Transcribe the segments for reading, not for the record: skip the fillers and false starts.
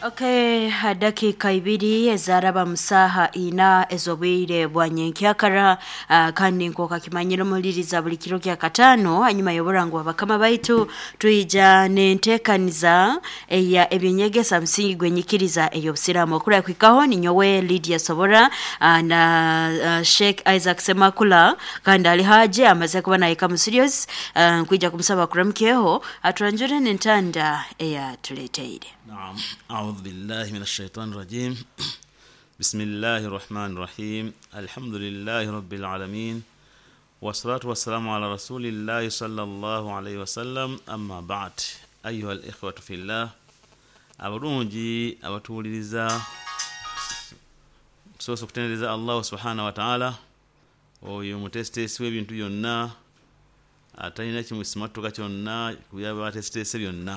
Okay, dakika ibiri ezaraba musaha ina ezobwire bwanyenkyakara kandi nkoka kimanyiro muliriza buli kiro kya katano hanyuma yoborango abakama baitu tuija nentekaniza eya ebyenyegesa msingi gwenyikiriza eyobusiramu okula kwikaho ni nyowe Lydia Sobora na Sheikh Isaac Semakula kandi ali haje amaze kuba naye kama serious kuija kumsaba kuramkeho aturanjure nentanda eya tuleteire. نعم أعوذ بالله من الشيطان الرجيم بسم الله الرحمن الرحيم الحمد لله رب العالمين والصلاة والسلام على رسول الله صلى الله عليه وسلم أما بعد أيها الإخوة في الله أبرونجي أبتوليزا سوسو كتنريزا الله سبحانه وتعالى ويومتستي سوي بنتو يونا أتانينا كمسماتو كتونا كويابا تستي سبيونا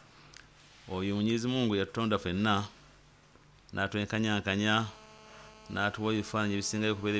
oyo Mwenyezi Mungu yatonda fenna natwenkanya natuwa ebifaananyi ebisingayo kubeera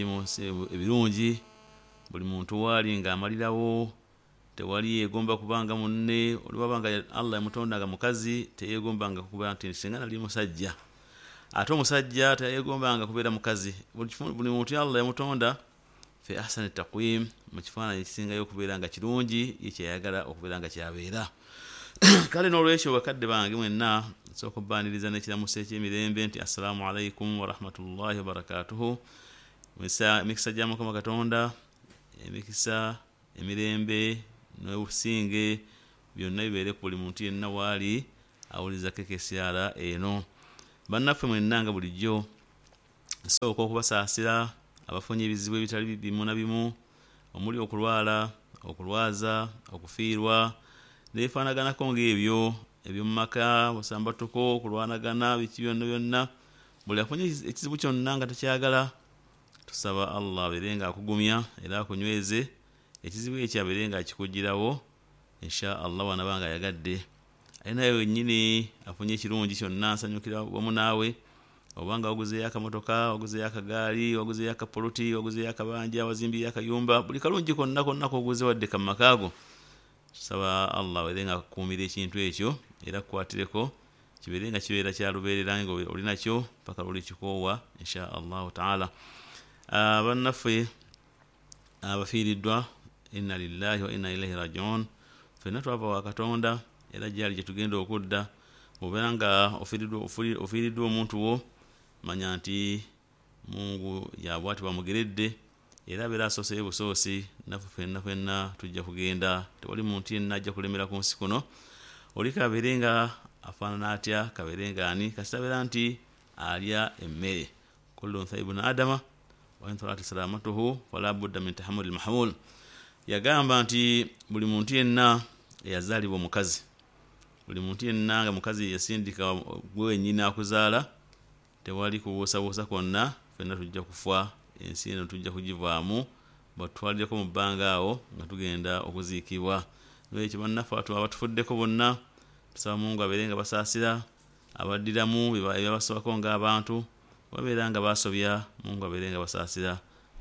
ebirungi buli muntu wali nga amalirawo tewali yegomba kubanga munne olibanga Allah yamutondanga mukazi teyegombanga kuba nti singana ali musajja ate omusajja teyegombanga kubeera mukazi buli muntu Allah yamutonda fi ahsani taqwim mu kifaananyi ekisingayo kubeera nga kirungi yekyayagala okubeera nga kyabeera. Kale n'olwekyo bakadde bange mwenna nsooka obbaniriza n'ekiramuso eky'emirembe nti assalamu alaikum wa rahmatullahi wa barakatuhu. Emikisa gya Mukama Katonda, emikisa emirembe n'obusinge byonna bibeere ku buli muntu yenna waali awuliza kekesyala eno. Bannaffe mwenna nga bulijjo nsooka okubasaasira abafunye ebizibu ebitali bimu na bimu omuli okulwala, okulwaza, okufiirwa nefaanaganako ng'ebyo ebyomumaka busambatuko kulwanagana biki byonna buli afunye ekizibu kyonna nga takyagala tusaba Allah abeerenga akugumya era akunyweze ekizibu ekyo abeerenga akikugirawo insha Allah wanabanga yagadde ayinayo wennyini afunye ekirungi kyonna nsanyukira wamu naawe obanga waguzeeyo akamotoka waguzeeyo akagaali waguzeeyo akapoloti waguzeeyo akabanja wazimbiyo akayumba buli kalungi konna koguze wadde kamakaago saba Allah werenga kukumira ekintu ekyo era kwatireko kiberenga kibeera kya lubeerera ngo olinakyo paka luli kikowa insha Allah taala. Bannaffe abafiiriddwa inna lillahi wa inna ilaihi rajiun fenna twava wa Katonda era gyali gye tugenda okudda obeera nga ofiiriddwa omuntu wo manya nti Mungu yabwatibwa mugeredde era beera asooseye busoosi naffe fenna tujja kugenda tewali muntu yenna ajja kulemera ku nsi kuno oli kabeerenga afaanana atya kabeerenga ani kasitabeera nti alya emmere kullu unsa ibnu adama wa in talat salamatuhu wala budda min tahammul mahmul. Yagamba nti buli muntu yenna eyazaalibwa omukazi buli muntu yenna nga mukazi yasindika gwenyina akuzaala tewali kubuusabuusa kwonna fenna tujja kufa ensi eno tujja kugivaamu batwalireko mu bbanga awo nga tugenda okuziikibwa. N'ekyo bannaffe abatufuddeko bonna tusaba Mungu abeerenga basaasira abaddiramu ebyabasobako ng'abantu babeera nga basobya Mungu abeerenga basaasira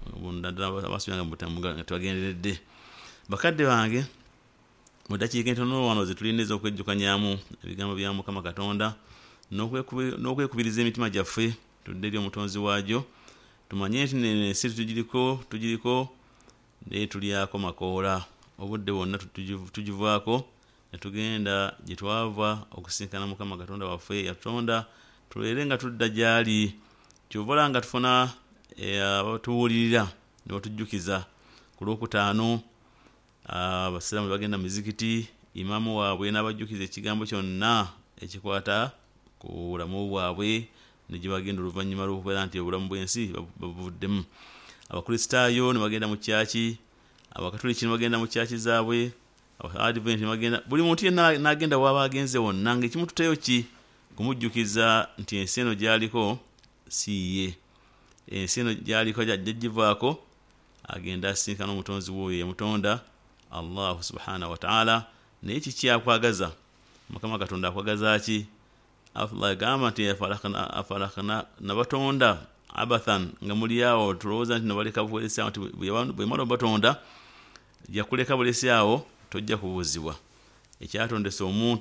abasobya nga tebagenderedde. Bakadde bange mu ddakiika entono wano ze tulina okwejjukanyamu ebigambo bya Mukama Katonda n'okwekubiriza emitima gyaffe tudde eri omutonzi waagyo tumanye nti n'ensi tugiriko naye tulyako makoola obudde bwonna tugivaako ne tugenda gye twava okusinkana Mukama Katonda waffe yatonda tuleere nga tudda gy'ali kyovola nga tufuna abatuwulirira ne batujjukiza ku Lwokutaano abasiraamu bagenda mu mizikiti imaamu waabwe n'abajjukiza ekigambo kyonna ekikwata ku bulamu bwabwe ne bagenda oluvannyuma lw'okubeera nti obulamu bw'ensi babuvuddemu. Abakristaayo ne bagenda mu kyaki, abakatoliki ne bagenda mu kyaki zaabwe, Advent ne bagenda, buli muntu yenna n'agenda waba agenze wonna ng'ekimu tuteyo ki kumujjukiza nti ensi eno gy'aliko si ye. Ensi eno gy'aliko gy'agivaako agenda asinkana omutonzi w'oyo yamutonda Allah subhanahu wa ta'ala. Naye kikyakwagaza Mukama Katonda akwagaza ki? Allah gamba nti afalakna nabatonda abathan nga muli awo tulowooza nti nabaleka bulesyawo nti bwe mala batonda yakuleka bulesyawo tojja kubuuzibwa. Ekyatondesa omuntu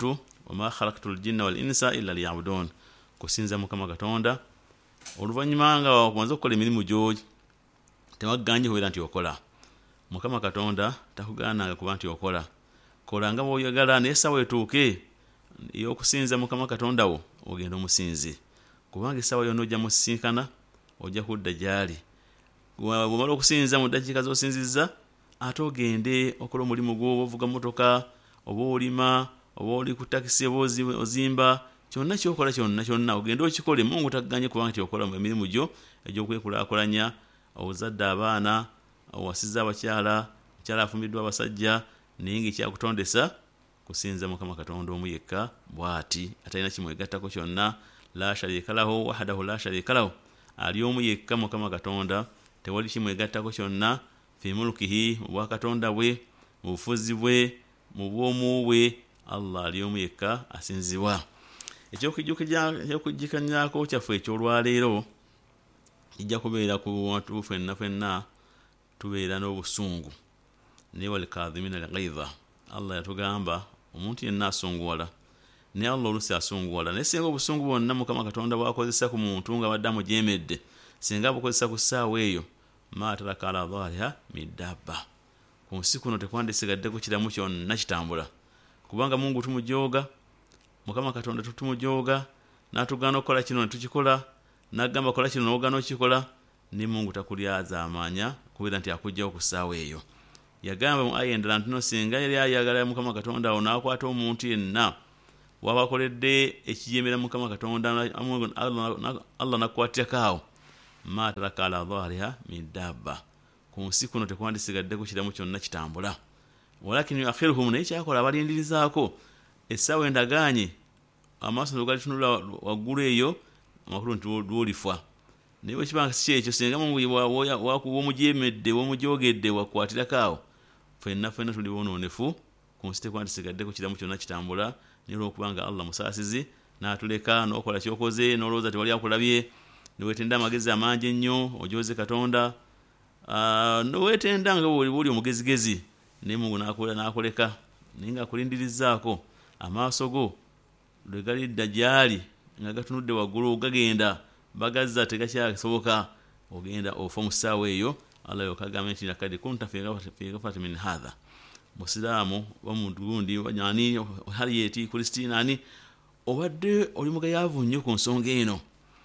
wama khalaqtul jinna wal insa illa liya'budun kusinza mukama katonda oluvanyuma nga wakumanza okukola emirimu gyo tewaganye kubeera nti okola mukama katonda takugaananga kuba nti okola kola nga bw'oyagala naye essaawa etuuke ey'okusinza mukama katonda wo ogenda omusinzi kubanga essaawa yonna ojja musisinkana ojja kudda gy'ali bw'omala okusinza mu ddakiika z'osinzizza ate ogende okola omulimu gwo ovuga motoka oba olima oba oli ku takisi oba ozimba kyonna kyokola kyonna ogende okikole Mungu takuganye kubanga nti okola emirimu gyo egy'okwekulaakulanya obuzadde abaana owasizza abakyala mukyala afumbiddwa abasajja naye ng'ekyakutondesa kusinza mukama katonda omu yekka bw'ati atalina kimwegattako kyonna la sharika lahu wahdahu la sharika lahu ali omu yekka mukama katonda tewali kimwegattako kyonna fi mulkihi mu bwakatonda bwe mu bufuzi bwe mu bwomu bwe Allah ali omu yekka asinzibwa ekyokujjikanyako kyaffe ekyolwaleero kijja kubeera ku watu ffenna tubeera n'obusungu naye walikadhimina alghaidha Allah yatugamba omuntu yenna asunguwala naye Allah olusi asunguwala naye singa obusungu bwonna mukama katonda bwakozesa ku muntu nga badde amujeemedde singa bukozesa ku ssaawa eyo ma taraka ala dhahriha min dabba ku nsi kuno tekwandisigadde ku kiramu kyonna kitambula kubanga Mungu tumujooga mukama katonda tutumujooga n'atugaana okukola kino ne tukikola n'agamba kola kino n'ogaana okikola ne Mungu takulyaza amanya kubeera nti akugjawo ku ssaawa eyo yagamba mu aya endala nti no singa yali ayagala mukama katonda awo n'akwata omuntu yenna wabakoledde ekijeemera mukama katonda Allah nakukwatirako awo ma taraka ala dhahriha min dabba ku nsi kuno tekwandisigadde ku kiramu kyonna kitambula walakin yuakhiruhum naye kyakola abalindirizaako essaawa endagaanye amaaso negalitunula waggulu eyo amakulu nti lwolifa naye bwekibanga si kyekyo singa womujeemedde womujoogedde wakwatirako awo ffenna tuli bonoonefu ku nsi tekwandisigadde ku kiramu kyonna kitambula naye olwokubanga Allah musaasizi n'atuleka n'okola kyokoze n'olowooza tewali akulabye niwetenda amagezi amangi ennyo ojoze katonda niwetenda nga bwoli omugezigezi naye Mungu n'akuleka naye nga akulindirizaako amaaso go lwe galidda gy'ali nga gatunudde waggulu gagenda bagazza tegakyasoboka ogenda ofa mu ssaawa eyo Allah yokagamba nti lakad kunta fi ghaflati min hadha musiraamu omuntu gundi wanyani Harriet Christine ani obadde oli mugayaavu nnyo ku nsonga eno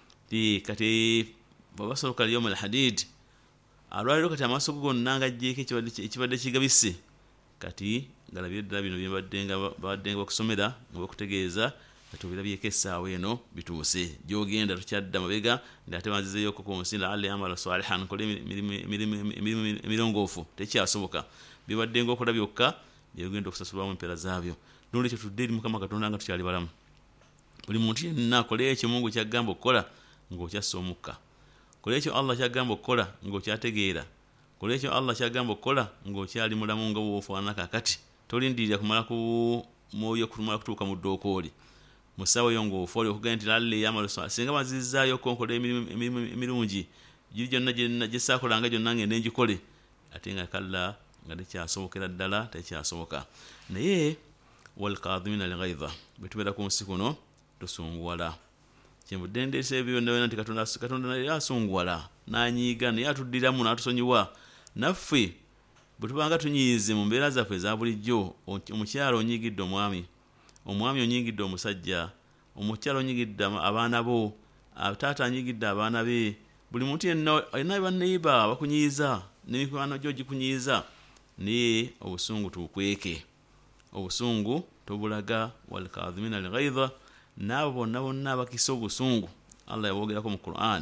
kati babasoboka lyomu alhadid alwaliro kati amaaso gonna nga jjeeko ekibadde kigabise kati galabye ddala bino babadde nga bakusomera nga bakutegeeza kati obirabyeko essaawa eno bituuse gyogenda tukyadda mabega ng'ate banzizeeyoko ku nsi la'alli amala salihan nkole emirongoofu tekyasoboka bibadde ng'okola byokka byogenda okusasulwamu empeera zaabyo nolwekyo tudde eri mukama katonda nga tukyali balamu buli muntu yenna akole ekyo Mungu kyagamba okukola ng'okyassa omukka kola ekyo Allah kyagamba okukola ng'okyategeera kola ekyo Allah kyagamba okukola ng'okyali mulamu nga bw'ofaanana kaakati tolindirira kumala ku mwoyo kumala kutuuka mu ddookooli mu ssaawa eyo ng'ofa oli okugenda nti lalli yamalu singa bazizaayo okkonkola emirungi giri gyonna gye saakolanga gyonna ngende ngikole ate nga kalla nga tekyasobokera ddala tekyasoboka naye walkadhimina alghaidha bwe tubeera ku nsi kuno tusunguwala kyenvudde ndeesa ebyo byonna nti katonda naye asunguwala n'anyiiga naye atuddiramu n'atusonyiwa naffe bwe tubanga tunyiize mu mbeera zaffe eza bulijjo omukyala onyiigidde omwami onyiigidde omusajja omukyala onyiigidde abaana bo taata anyiigidde abaana be buli muntu yenna alina baneiba bakunyiiza n'emikwano gyo gikunyiiza naye obusungu tukweke obusungu tobulaga walkadhimina alghaidha n'abo bonna abakisa obusungu Allah yabogerako mu Qur'an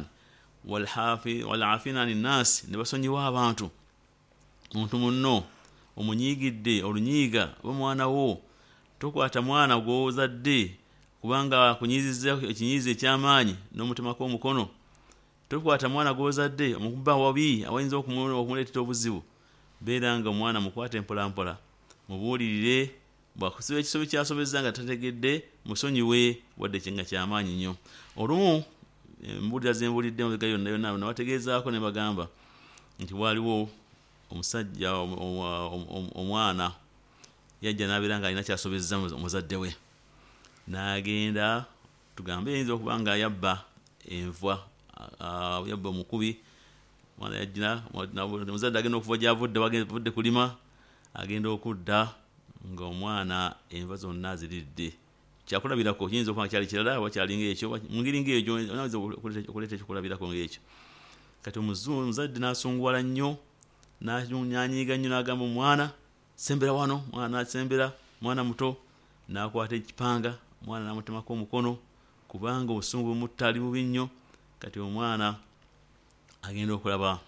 walafina ani nnaasi ne basonyiwa abantu omuntu munno omunyiigidde olunyiiga omwana wo tokwata mwana gw'ozadde kubanga akunyiizizza ekinyiizi eky'amaanyi n'omutemako omukono tokwata mwana gw'ozadde omukuba wabi awayinza okumuleetera obuzibu beera nga omwana mukwate mpolampola mubuulirire bwakusiba ekisobi kyasobezza nga tategedde musonyiwe wadde kyenga ky'amaanyi nnyo olumu mbuulira zembuulidde mubega yonna nabategeezaako ne bagamba nti waaliwo omusajja omwana yajja n'abeera nga alina kyasobezza omuzadde we n'agenda tugambe yinza okuba nga yabba enva yabba omukubi mwana yajina muzadde agenda okuva gyavudde wagevudde kulima agenda okudda ng'omwana enva zonna ziridde kyakulabirako kiyinza okuba kyali kirala oba kyalinga ekyo mungeri ng'ekyo oyinza okuleeta ekyokulabirako ng'ekyo kati omuzadde n'asunguwala nnyo n'anyiiga nnyo n'agamba omwana sembera wano mwana n'asembera mwana muto n'akwata ekipanga omwana n'amutemako omukono kubanga obusungu bumutta ali bubi nnyo kati omwana agenda okulaba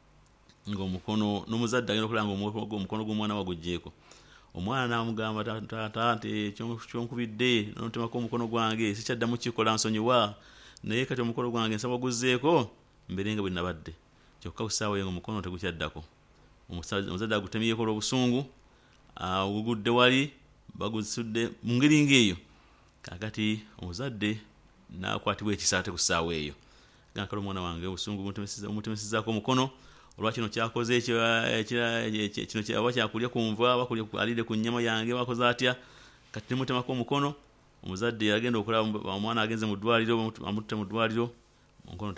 ng'omukono n'omuzadde agenda okulaba ng'omukono gw'omwana wagugjeeko omwana n'amugamba taata nti kyonkubidde n'otemako omukono gwange sikyaddamu kikola nsonyiwa naye kati omukono gwange nsaba guzzeeko mbere nga bwe nabadde kyokka ku ssaawa eyo ng'omukono tegukyaddako omuzadde agutemyeko olw'obusungu ogugudde wali bagusudde mu ngeri ng'eyo kakati omuzadde n'akwatibwa ekisaate ku ssaawa eyo gankala omwana wange obusungu umutemesizaako omukono olwakino kyakoze kino oba kyakulya ku nva oba alidde ku nnyama yange wakoze atya kati nemutemako omukono omuzadde yagenda okulaba omwana agenze mu ddwaliro amutte mu ddwaliro omukono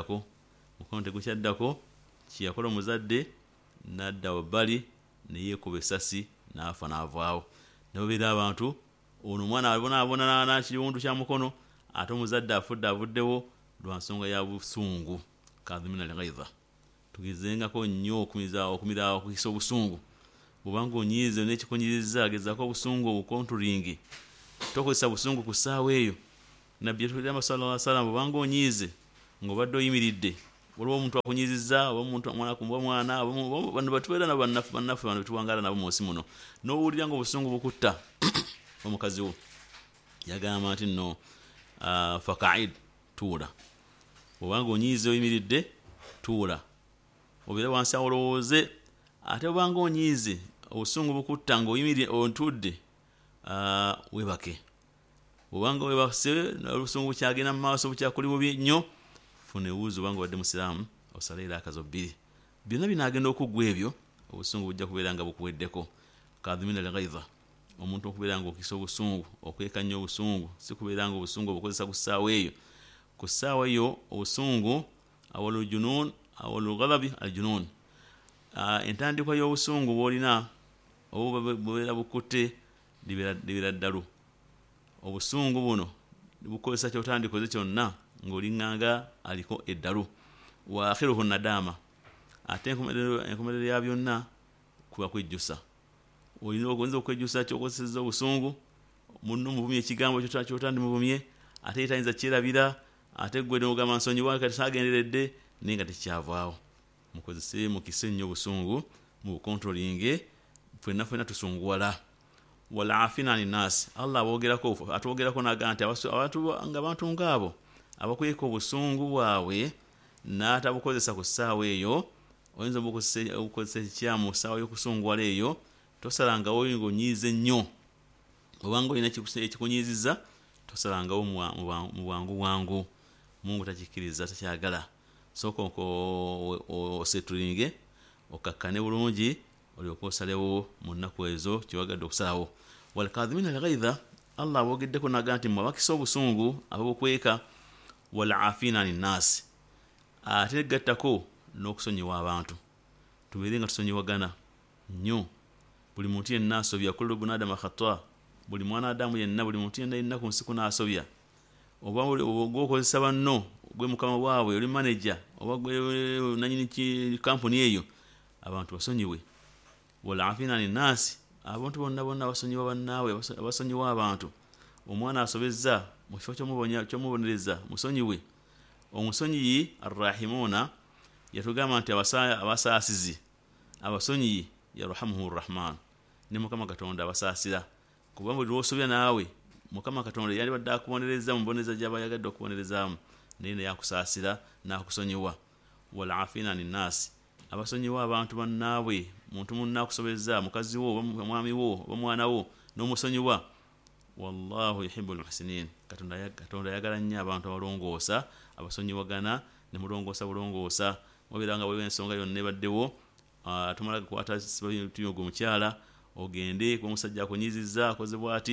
tegukyaddako kiyakola omuzadde n'adda wabbali neyeekuba essasi n'afa n'avaawo nababeera abantu ono omwana abonaabona n'ekiwundu kya mukono ate omuzadde avuddewo lwa nsonga ya busungu kadhimina al-ghaidha tugezengako nnyo okumira okuyisa obusungu bwobanga onyiize n'ekikunyiriza gezaako obusungu obukontulingi tokozesa busungu ku ssaawa eyo nabbi yatugamba sallallahu alaihi wasallam bwobanga onyiize ng'obadde oyimiridde waliwo omuntu akunyizizza oba omuntu mwana bano batubeera nabo bannaffe bano betuwangaala nabo mu nsi muno n'owulira ng'obusungu bukutta omukazi wo yagamba nti nno fakaid tuula obanga onyiize oyimiridde tuula obeera wansi awo olowooze ate obanga onyiize obusungu bukutta ng'oyimiridde ontudde webake obanga webase n'obusungu bukyagenda mu maaso bukyakuli bubi nnyo funa ewuzi obanga obadde musiraamu osaleera akazo bbiri byonna binaagenda okuggwa ebyo obusungu bujja kubeera nga bukuweddeko kadhimina al-ghaidha omuntu okubeera nga okisa obusungu okwekanya obusungu si kubeera nga obusungu obukozesa ku ssaawa eyo obusungu awalu junun awalu ghadabi al-junun entandikwa y'obusungu bw'olina oba bubeera bukutte libeera ddalu obusungu buno bukozesa kyotandikoze kyonna ng'olinganga aliko eddalu wa akhiruhu nadama ate enkomerero ya byonna kuba kwejjusa olina ogonza okwejjusa kyokozeseza obusungu munno muvumye ekigambo kyotandi muvumye ate yetayinza kyerabira ate gwe n'ogamba nsonyiwa kati saagenderedde naye nga tekyavaawo mukozese mukise nnyo obusungu mu bukontrolinge ffenna tusunguwala walafina ani nnaasi allah atwogerako naga nti abantu ngaabo abakweka obusungu bwabwe n'atabukozesa ku ssaawa eyo oyinza obukozesa ekikyamu ssaawa y'okusunguwala eyo tosalangawo ng'onyiize nnyo obanga olina ekikunyiizizza tosalangawo mu bwangu mungu takikkiriza takyagala sooka osetulinge okakkane bulungi olyoka osalewo mu nnaku ezo kyewagadde okusalawo walkadhimina al-ghaidha allah abogeddeko naga nti mwabakisa obusungu ababukweka walafina ani nnaasi ate gattako n'okusonyiwa abantu tubeere nga tusonyiwagana nnyo buli muntu yenna asobya kullu bunadama khata buli mwana adamu yenna buli muntu yenna ku nsi kuno asobya oba gwokozesa banno gwe mukama waabwe oli manager oba gwe nanyini kampuni eyo abantu basonyiwe walafina ani nnaasi abantu bonna basonyiwa bannaabwe abasonyiwa abantu omwana asobezza mu kifo kyomubonereza musonyiwe omusonyiyi arrahimuna yatugamba nti abasaasizi abasonyiyi yarhamuhu rrahman ne mukama katonda abasaasira kuba buli lwosobya naawe mukama katonda yali badde akubonereza mu mboneza gy'aba yagadde okubonerezaamu naye yakusaasira n'akusonyiwa walafina ani nnaasi abasonyiwa abantu bannaabwe muntu munna akusobezza mukazi wo mwami wo oba mwana wo n'omusonyiwa wallahu yuhibbu al-muhsinin katonda yagala nnyo abantu abalongoosa abasonyiwagana ne mulongoosa bulongoosa wabiranga waliwo ensonga yonna ebaddewo tumala kukwata tuyoga omukyala ogende kuba omusajja akunyizizza akoze bw'ati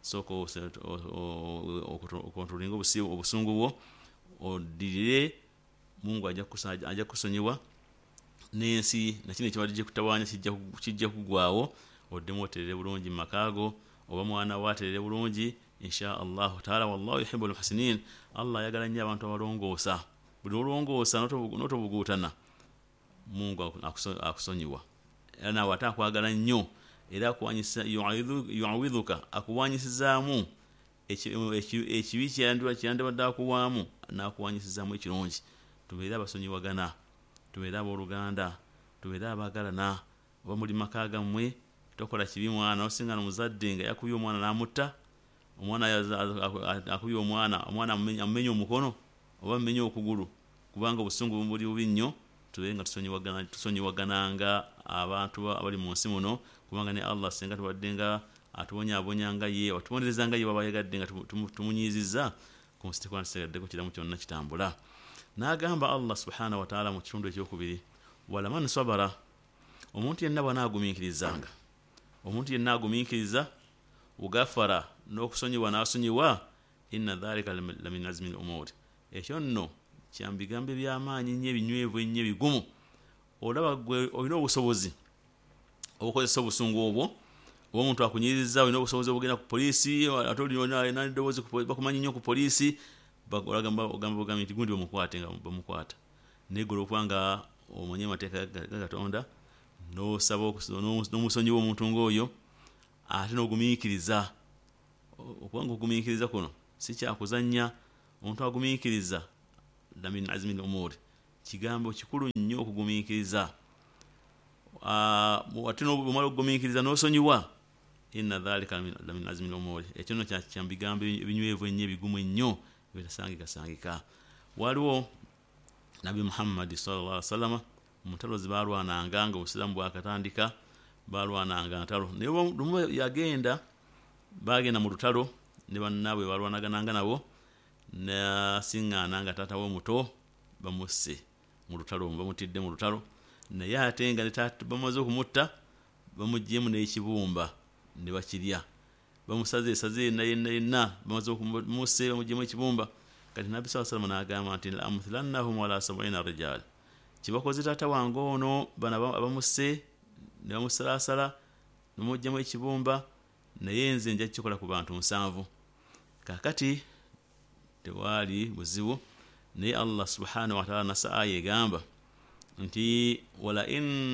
soko okontrolinga obusungu bwo odirire Mungu ajja kusonyiwa n'ensi nakino ekibadde kutawanya kijja kugwawo oddemu oterere bulungi makago oba mwana waterere bulungi insha Allah taala wallahu yuhibbul muhsinin Allah yagala nnyo abantu abalongoosa buli olongoosa n'otobugutana Mungu akusonyiwa era nawe ate akwagala nnyo era akuwanyisa yu'awidhuka akuwanyisizaamu ekibi kyandibadde akuwaamu n'akuwanyisizaamu ekirungi tubeere abasonyiwagana tubeere abooluganda tubeere abaagalana oba muli maka gammwe tokola kibi mwana osingana muzadde nga yakubye omwana n'amutta omwana akubye omwana amumenya omukono oba amumenya okugulu kubanga obusungu buli bubi nnyo tubeere nga tusonyiwagananga abantu abali mu nsi muno kubanga ne Allah senga tubadde nga atubonyaabonyanga ye atubonerezanga ye baba yagadde nga tumunyiizizza ku nsi tekwandisigaddeko kiramu kyonna kitambula n'agamba Allah subhanahu wa ta'ala mu kitundu ekyokubiri wala man sabara omuntu yenna bw'anaagumiikirizanga omuntu yenna agumiikiriza ugafara n'okusonyiwa n'asonyiwa inna dhalika lamin azmi al-umur ekyo nno kyambigambe by'amaanyi nnyo ebinywevu ennyo ebigumu olaba gwe olina obusobozi obukozesa obusungu obwo oba omuntu akunyiriza olina obusobozi obugenda ku poliisi ate olina n'eddoboozi bakumanyi nnyo ku poliisi ogamba nti gundi bamukwata naye gwe olwokubanga omanye amateeka ga Katonda n'osaba n'omusonyiwa omuntu ng'oyo ate n'ogumiikiriza okubanga ogumiikiriza kuno si kyakuzannya omuntu agumiikiriza lamin azmi al-umur kigambo kikulu nnyo okugumiikiriza ate n'omala okugumiikiriza n'osonyiwa inna dhalika lamin azmi al-umur ekyo nno kyambigambo ebinywevu ennyo ebigumu ennyo ebitasangikasangika waliwo Nabi Muhammad sallallahu alaihi wasallam mutalo zibalwananga nga obusiramu bwakatandika balwananga ntalo naye lumu yagenda bagenda mu lutalo ne bannaabwe balwanagananga nabo nasiŋŋaana nga taata we muto bamusse mu lutalo bamutidde mu lutalo naye ate nga bamaze okumutta bamuggyemu n'ekibumba ne bakirya bamusaze esaze yenna bamaze okumusse bamuggyemu ekibumba kati Nabbi sallallahu alaihi wasallam n'agamba nti amthilannahum ala 70 rijal kibakoze taata wange ono bana abamusse ne bamusalaasala n'amuggyemu ekibumba naye nze nja kukikola ku bantu 7 kakati tewali buzibu naye Allah subhanahu wa ta'ala nasa egamba nti wala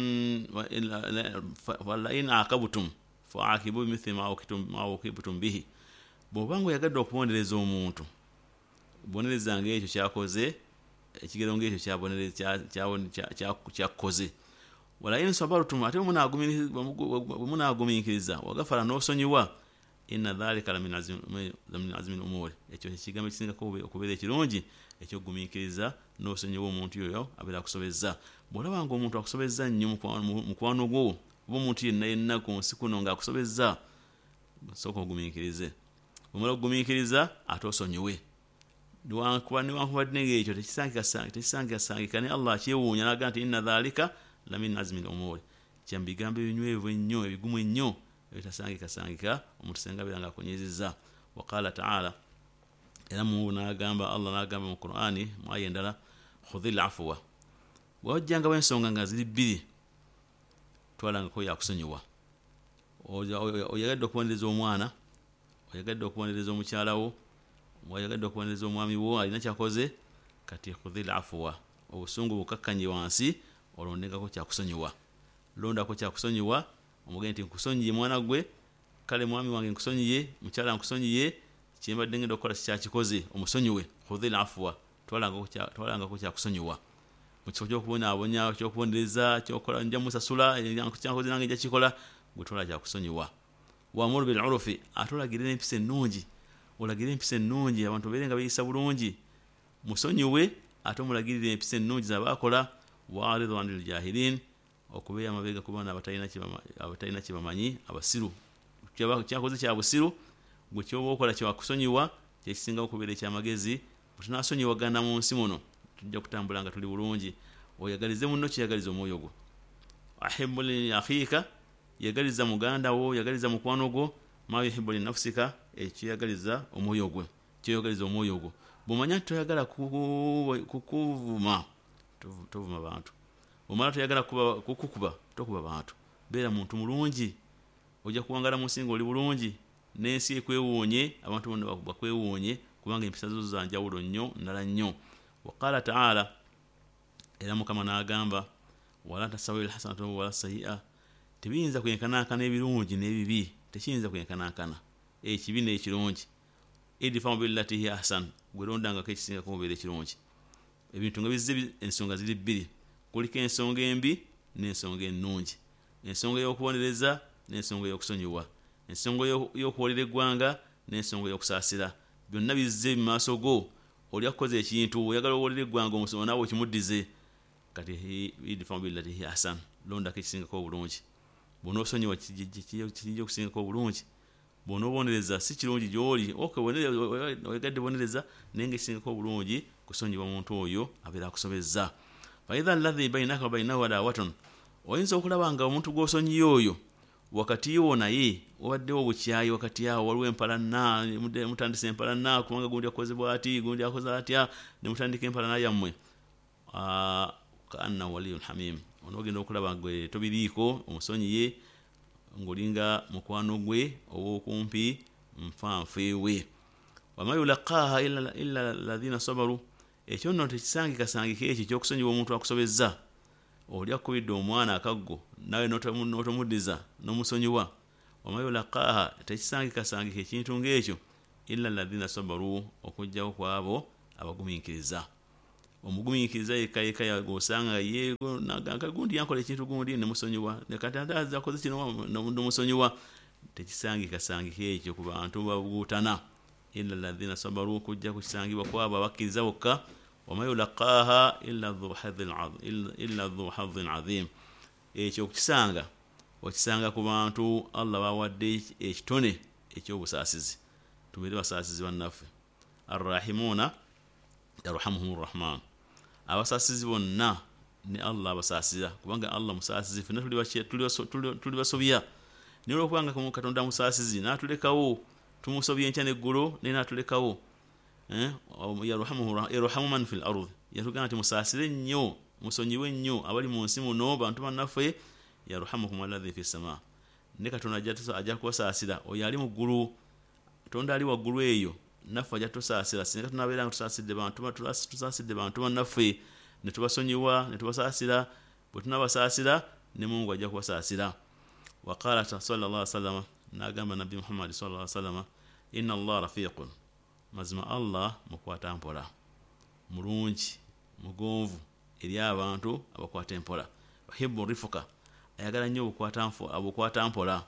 in aqabtum fa'aqibu bimithli ma uqibtum bihi bw'obanga oyagadde okubonereza omuntu bonerezanga ekyo kyakoze ekigero ng'ekyo kyakoze wala in sabartum ate munagumiikiriza wagafara n'osonyiwa inna dhalika lamin azmi al-umur ekyo ekigambo ekisinga okubeera ekirungi ekyogumiikiriza n'osonyiwa omuntu oyo abeera akusobezza bw'olabanga omuntu akusobezza nnyo mukwano gwo oba omuntu yenna ku nsi kuno ng'akusobezza sooka ogumiikirize omala okugumiikiriza ate osonyiwe niwankubadde ng'ekyo tekisangikasangika ne Allah akyewuunya n'agamba nti inna dhalika lamin azmi al-umur kyambigambo ebinywevu ennyo ebigumu ennyo ebitasangikasangika omuntu senga beera ng'akunyizizza waqala ta'ala era mu n'agamba Allah n'agamba mu Qur'ani mu aya endala khudhil afwa bw'ojjangawo ensonga nga ziri bbiri twalangako yakusonyiwa oyagadde okubonereza omwana oyagadde okubonereza omukyalawo oyagadde okubonereza omwami wo alina kyakoze kati khudhil afwa obusungu bukakkanye wansi olondengako kyakusonyiwa londako kyakusonyiwa omugende nti nkusonyiye mwana gwe kale mwami wange nkusonyiye mukyala nkusonyiye kyembadde ngenda okukola kikyakikoze omusonyiwe khudhil afwa twalangako kyakusonyiwa mu kifo ky'okubonaabonya ky'okubonereza ky'okola nja musasula kyakoze nange nja kikola gwe twala kyakusonyiwa wamuru bil urufi ate olagire n'empisa ennungi olagire empisa ennungi abantu beere nga beeyisa bulungi musonyiwe ate omulagirire empisa ennungi z'abaakola waaridu anil jahilin okubeera amabega ku baana abatalina kye bamanyi abasiru kyakoze kya busiru gwe kyoba okola kyakusonyiwa kyekisingawo okubeera ekyamagezi bwe tunaasonyiwagana mu nsi muno tujja kutambula nga tuli bulungi oyagalize munno kyeyagaliza omwoyo gwo ahibbu li akhiika yagaliza muganda wo yagaliza mukwano gwo ma yuhibbu li nafsika ekiyagaliza omwoyo gwe kiyagaliza omwoyo gwo bumanya toyagala kukuvuma tovuma bantu omala toyagala kukukuba tokuba bantu beera muntu mulungi ojja kuwangala mu nsinga oli bulungi n'ensi ekwewuunye abantu bonna bakwewuunye kubanga empisa zo za njawulo nnyo ndala nnyo waqala taala era mukama n'agamba wala tasawi alhasanatu wala sayyi'a tebiyinza kwenkanankana ebirungi n'ebibi tekiyinza kwenkanankana ekibi n'ekirungi idfa billati hiya ahsan gwelondangako ekisingako mubeera ekirungi ebintu nga bizze ensonga ziri bbiri kuliko ensonga embi n'ensonga ennungi ensonga y'okubonereza n'ensonga y'okusonyiwa ensonga y'okuwolera eggwanga n'ensonga y'okusaasira byonna bizze mu maaso go oli akukoze ekintu oyagala owolera eggwanga omusomo naawe okimuddize kati idfa billati hiya ahsan londako ekisingako obulungi bona osonyiwa kijja okusingako obulungi bona obonereza si kirungi gy'oli oyegadde bonereza naye nga ekisingako obulungi kusonyiwa omuntu oyo abeera akusobezza faidha alladhi bainaka wabainahu adawatun oyinza okulaba nga omuntu gw'osonyiye oyo wakati wo naye wabaddewo obukyayi wakati awo waliwo empalana mutandisa empalana kubanga gundi akoze bw'ati gundi akoze atya ne mutandika empalana yammwe kaanna waliyun hamim onogenda okulaba gwe tobiriiko omusonyiye ngolinga mukwano gwe ow'okumpi nfanfeewe wama yulaqaaha illa alladhina sabaru ekyo nno tekisangikasangika ekyo ekyokusonyiwa omuntu akusobezza oli akubidde omwana akaggo nawe n'otomuddiza n'omusonyiwa wama yulaqaaha tekisangikasangika ekintu ng'ekyo illa alladhina sabaru okujjawo kwabo abagumiikiriza omugumiikiriza yekka yagosanga yego naganga gundi yankola ekintu gundi nemusonyiwa nekatanda akoze kino n'omusonyiwa tekisangikasangika ekyo ku bantu babuutana illa alladhina sabaru kujja kusangibwa kwabo abakkiriza bokka wama yulaqaaha illa dhu hadhin azim ekyo okisanga ku bantu Allah bawadde ekitone ekyobusaasizi tubeere basaasizi bannaffe arrahimuna yarhamuhumur rahman abasaasizi bonna ne Allah abasaasiza kubanga Allah musaasizi fenna tuli basobya ne olwokubanga Katonda musaasizi n'atulekawo tumusobya enkya n'eggulo ne n'atulekawo yarhamu man fil ardh yatugamba nti musaasire nnyo musonyiwe nnyo abali mu nsi muno bantu bannaffe yarhamukum alladhi fis sama ne Katonda ajja kubasaasira oyo ali mu ggulu Katonda ali waggulu eyo naffe ajja tusaasira singa tunabeera nga tusaasidde bantu bannaffe ne tubasonyiwa ne tubasaasira bwe tunabasaasira ne Mungu ajja kubasaasira waqala sallallahu alaihi wasallam n'agamba nabbi Muhammad sallallahu alaihi wasallam inna Allah rafiqun mazima Allah mukwata mpola mulungi mugonvu eri abantu abakwata empola bahibbu rifuka ayagala nnyo obukwata mpola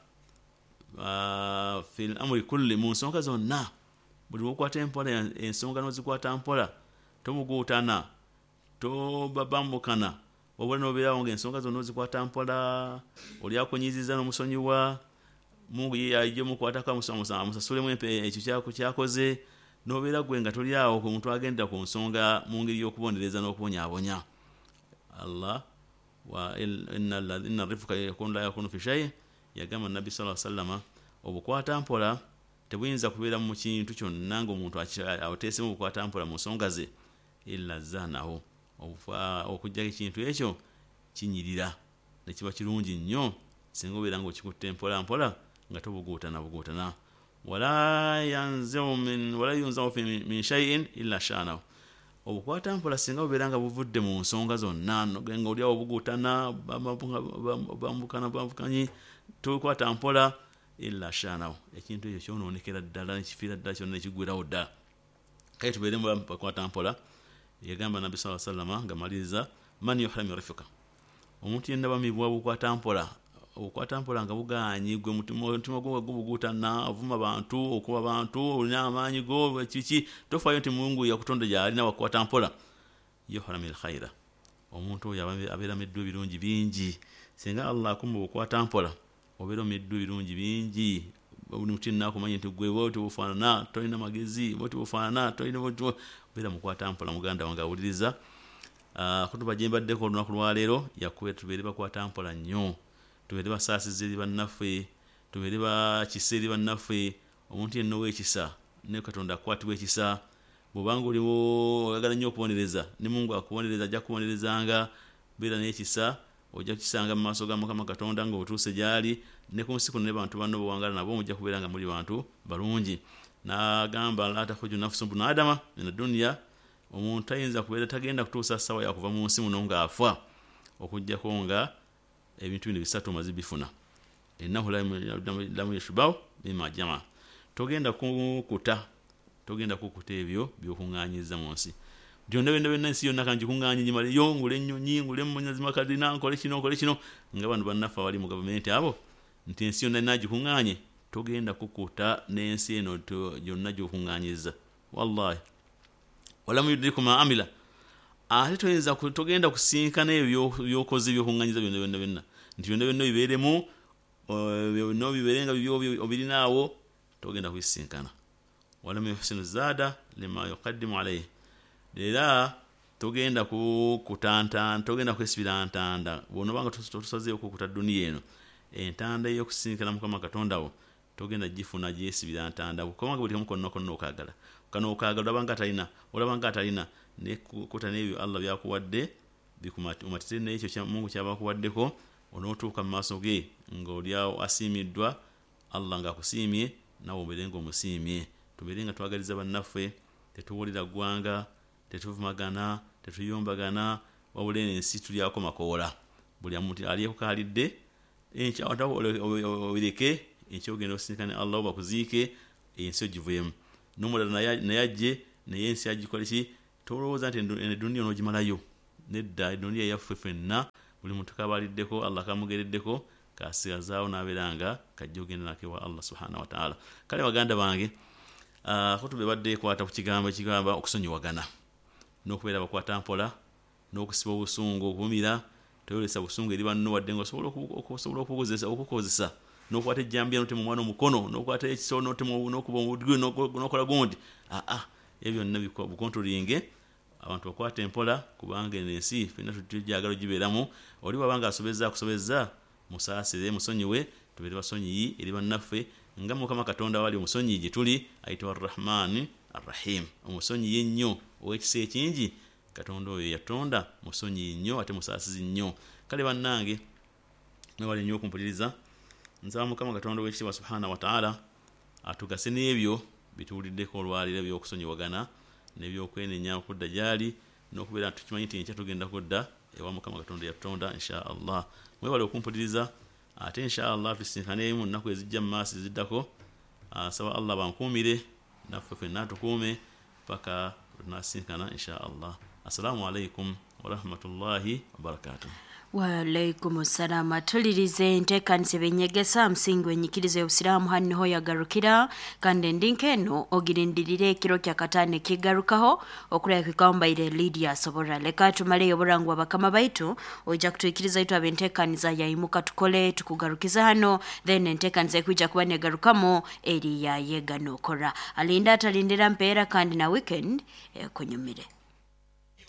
fil amri kulli mu nsonga zonna buli wokwata empola ensonga nozikwata mpola tomuguutana tobabambukana wabula nobeerawo ng'ensonga zonna ozikwata mpola oli akunyiziza n'omusonyiwa Mungu ye ajje mukwatako amusasulemu ekyo kyakoze nobeera gwe nga toli awo ku muntu agenda ku nsonga mu ngeri y'okubonereza n'okubonyaabonya Allah wa inna rifuka yakunu la yakunu fi shay yagamba nabbi sallallahu alaihi wasallam obukwata mpola tebuyinza kubeera mu kintu kyonna ng'omuntu ateesemu obukwata mpola mu nsonga ze illa zanahu okujjako ekintu ekyo kinyirira ne kiba kirungi nnyo singa obeera ng'okikutte mpola nga tobuguutana wala yunzawu min shay'in illa shanahu obukwata mpola singa obeera nga buvudde mu nsonga zonna nga oli awo obuguutana bambukanyi tokwata mpola illa shanahu ekintu ekyo kyonoonekera ddala nekifiira ddala kyonna nekigwerawo ddala kale tubeere bakwata mpola yagamba nabbi sallallahu alaihi wasallam nga maliriza man yuhramu rifqa omuntu yenna bamibwa bukwata mpola nga bugaanyi gwe mutima gwo gubuguutana avuma bantu okuba bantu olina amaanyi go kiki tofaayo nti Mungu yakutonda gy'alina wakwata mpola yuhramu alkhaira omuntu oyo abeera meddwa ebirungi bingi singa Allah akumba bukwata mpola obeera meddwa ebirungi bingi omuntu nakumanya nti gwe bwoti bufaanana tolina magezi bwoti bufaanana tolina obeera mukwata mpola muganda wange awuliriza kutuba gye mbaddeko olunaku lwaleero yakube tubeere bakwata mpola nnyo tubeere basaasizi eri bannaffe tubere ba kiseri bannaffe omuntu yenno w'ekisa ne Katonda akwatibwa ekisa bw'obanga oliwo oyagala nnyo okubonereza ne Mungu akubonereza ajja kubonerezanga beera n'ekisa ojja kukisanga mu maaso ga Mukama Katonda ng'otuuse gy'ali ne ku nsi kuno ne bantu banno bw'owangala nabo mujja kubeera nga muli bantu balungi n'agamba la takhruju nafsun bun adama min ad-dunya omuntu ayinza kubeera tagenda kutuusa ssaawa yakuva mu nsi muno ng'afa okuggyako nga ebintu bino bisatu maze bifuna innahu lamu yashbahu bima jama togenda kukuta ebyo by'okuŋŋaanyiza mu nsi byonna byonna ensi yonna kanji kuŋŋaanye nyimale ngule ennyonyi ngule munyazimakadina nkole kino nga bantu bannaffe abali mu gavumenti abo nti ensi yonna nagikuŋŋaanye togenda kukuta n'ensi eno yonna gy'okuŋŋaanyiza wallahi walamu yudriku ma amila ate togenda kusinkana ebyo byokoze byokuŋŋaanyiza byonna nti byonna bibeeremu byonna bibeerenga obirinaawo togenda kubisinkana walamu yuhsinu zaada lima yuqaddimu alayhi era togenda kutantana togenda kwesibira ntanda bw'onobanga tusazeewo okukuta duniya eno entanda y'okusinkana Mukama Katonda wo togenda gifuna gyesibira ntanda kubanga buli kamu konna okaagala olabanga atalina nekukuta n'ebyo Allah byakuwadde bikumatire n'ekyo Mungu kyabakuwaddeko onootuuka mu maaso ge ng'olyawo asiimiddwa Allah ng'akusiimye nawe obeere ng'omusiimye tubeere nga twagaliza bannaffe tetuwulira ggwanga tetuvumagana tetuyombagana wabula ensi tulyako makoola buli muntu alyeko kaalidde obireke ekyogenda osinkane Allah bakuziike ensi ogivuyemu n'omulala naye ajje naye ensi agikole ki tolowooza nti eduniya onoogimalayo nedda eduniya yaffe ffenna buli muntu kabaliddeko Allah kamugereddeko kasigazaawo n'abeera nga kajja ogenda nakewa Allah subhanahu wa ta'ala kale baganda bange kutube badde ekwata ku kigambo ekigamba okusonyiwagana n'okubeera bakwata mpola n'okusiba obusungu okubumira toyolesa busungu eri banno wadde ng'osobola okukozesa n'okwata ejjambiya n'otema omwana omukono n'okwata ekisolo n'okuba omudwe n'okola gundi ebyo byonna bukontrolinge abantu bakwata empola kubanga ensi ffenna tujagala ogibeeramu oli bwabanga akusobezza musaasire musonyiwe tubeere basonyiyi eri bannaffe nga Mukama Katonda wali omusonyiyi gye tuli ayitibwa Ar-Rahman Ar-Rahim omusonyiyi ennyo ow'ekisa ekingi Katonda oyo yatonda musonyiyi nnyo ate musaasizi nnyo kale bannange mwewale nnyo okumpuliriza nsaba Mukama Katonda ow'ekitiibwa subhanahu wa ta'ala atugase n'ebyo bituwuliddeko olwaliro ebyokusonyiwagana n'ebyokwenenya okudda gyali n'okubeera tukimanyi nti enkya tugenda kudda ewa Mukama Katonda yatonda insha Allah mwewale okumpuliriza ate insha Allah tusinkane mu nnaku ezijja mu maaso eziddako asaba Allah bankuumire naffe ffenna tukuume paka tunasinkana insha Allah assalamu alaikum wa rahmatullahi wa barakatuh Walaikum assalam. Tulirize ntekanise benyegesa msingi wenyikirize obusiramu hanniho yagarukira kandi endinke eno ogirindirire ekiro kya katane kigarukaho okulabika kwambaire Lydia Sobora leka tumale oburangu abakama baitu ojja kutwikiriza itu abentekaniza yayimuka tukole tukugarukiza hano then entekaniza kuja kuba negarukamo eri ya yega nokora alinda atalindira mpeera kandi na weekend kunyumire